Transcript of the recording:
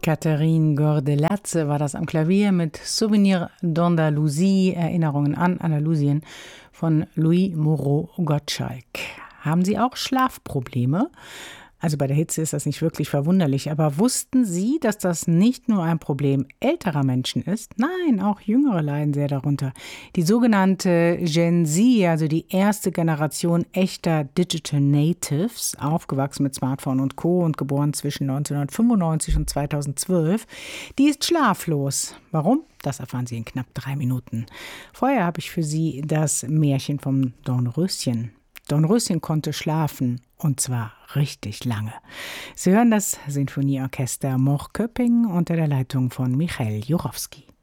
Catherine Gordelatze war das am Klavier mit Souvenir d'Andalousie, Erinnerungen an Andalusien von Louis Moreau Gottschalk. Haben Sie auch Schlafprobleme? Also bei der Hitze ist das nicht wirklich verwunderlich, aber wussten Sie, dass das nicht nur ein Problem älterer Menschen ist? Nein, auch Jüngere leiden sehr darunter. Die sogenannte Gen Z, also die erste Generation echter Digital Natives, aufgewachsen mit Smartphone und Co. und geboren zwischen 1995 und 2012, die ist schlaflos. Warum? Das erfahren Sie in knapp 3 Minuten. Vorher habe ich für Sie das Märchen vom Dornröschen. Dornröschen konnte schlafen, und zwar richtig lange. Sie hören das Sinfonieorchester Moorköping unter der Leitung von Michael Jurowski.